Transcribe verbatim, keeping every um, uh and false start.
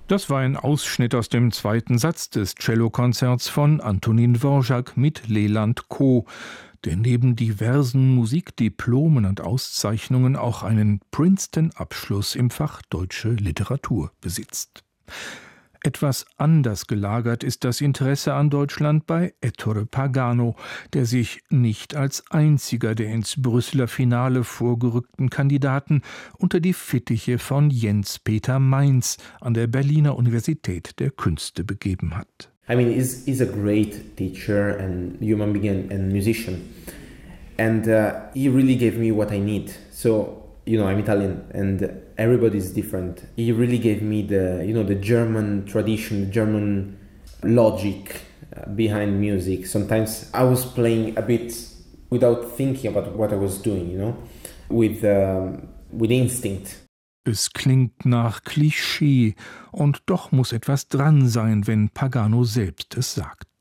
Das war ein Ausschnitt aus dem zweiten Satz des Cellokonzerts von Antonín Dvořák mit Leland Co., der neben diversen Musikdiplomen und Auszeichnungen auch einen Princeton-Abschluss im Fach Deutsche Literatur besitzt. Etwas anders gelagert ist das Interesse an Deutschland bei Ettore Pagano, der sich nicht als einziger der ins Brüsseler Finale vorgerückten Kandidaten unter die Fittiche von Jens Peter Mainz an der Berliner Universität der Künste begeben hat. I mean, he's, he's a great teacher and human being and, and musician. And uh, he really gave me what I need. So, you know, I'm Italian and everybody's different. He really gave me the, you know, the German tradition, the German logic behind music. Sometimes I was playing a bit without thinking about what I was doing, you know, with, um, with instinct. Es klingt nach Klischee, und doch muss etwas dran sein, wenn Pagano selbst es sagt.